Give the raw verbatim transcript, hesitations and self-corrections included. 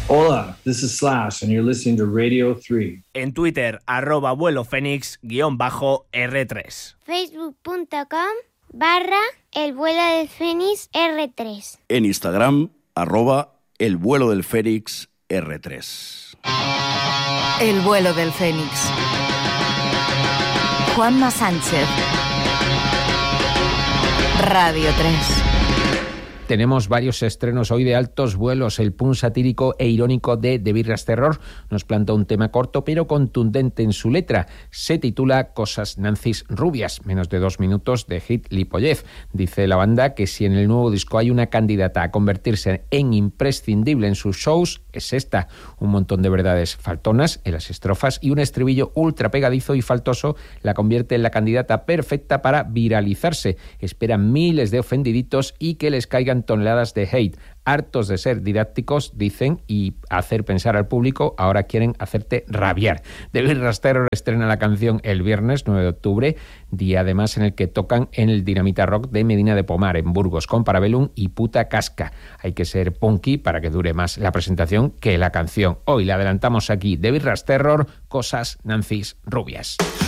Hola, this is Slash and you're listening to Radio three. En Twitter, arroba vuelo fénix guión bajo R tres. facebook punto com barra el vuelo del fénix R tres. En Instagram, arroba el vuelo del fénix R tres. El vuelo del fénix. Juanma Sánchez. Radio tres. Tenemos varios estrenos hoy de altos vuelos. El punk satírico e irónico de The Birras Terror nos planta un tema corto pero contundente en su letra. Se titula Cosas Nancis Rubias, menos de dos minutos de hit Lipollev. Dice la banda que si en el nuevo disco hay una candidata a convertirse en imprescindible en sus shows, es esta. Un montón de verdades faltonas en las estrofas y un estribillo ultra pegadizo y faltoso la convierte en la candidata perfecta para viralizarse. Esperan miles de ofendiditos y que les caigan toneladas de hate. Hartos de ser didácticos, dicen, y hacer pensar al público, ahora quieren hacerte rabiar. The Birras Terror estrena la canción el viernes nueve de octubre, día además en el que tocan en el Dinamita Rock de Medina de Pomar, en Burgos, con Parabellum y Puta Casca. Hay que ser punky para que dure más la presentación que la canción. Hoy la adelantamos aquí, The Birras Terror, Cosas Nancis Rubias.